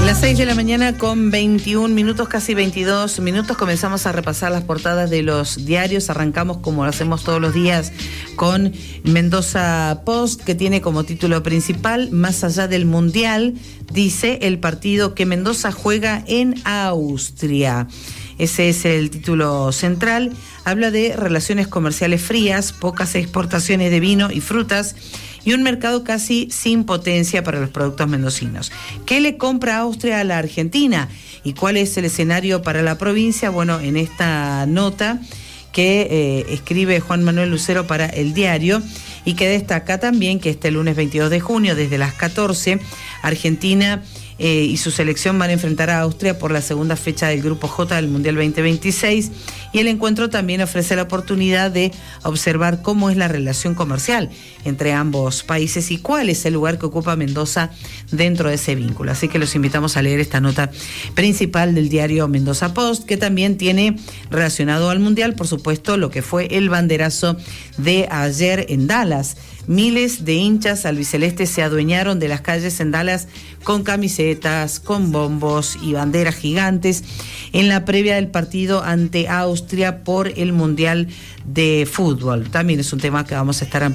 Las 6 de la mañana con 21 minutos, casi 22 minutos, comenzamos a repasar las portadas de los diarios. Arrancamos, como lo hacemos todos los días, con Mendoza Post, que tiene como título principal: más allá del Mundial, dice el partido que Mendoza juega en Austria. Ese es el título central. Habla de relaciones comerciales frías, pocas exportaciones de vino y frutas y un mercado casi sin potencia para los productos mendocinos. ¿Qué le compra Austria a la Argentina? ¿Y cuál es el escenario para la provincia? Bueno, en esta nota que escribe Juan Manuel Lucero para El Diario, y que destaca también que este lunes 22 de junio, desde las 14, Argentina y su selección van a enfrentar a Austria por la segunda fecha del Grupo J del Mundial 2026, y el encuentro también ofrece la oportunidad de observar cómo es la relación comercial entre ambos países y cuál es el lugar que ocupa Mendoza dentro de ese vínculo. Así que los invitamos a leer esta nota principal del diario Mendoza Post, que también tiene relacionado al Mundial, por supuesto, lo que fue el banderazo de ayer en Dallas. Miles de hinchas albicelestes se adueñaron de las calles en Dallas con camisetas, con bombos y banderas gigantes en la previa del partido ante Austria por el Mundial de Fútbol. También es un tema que vamos a estar ampliando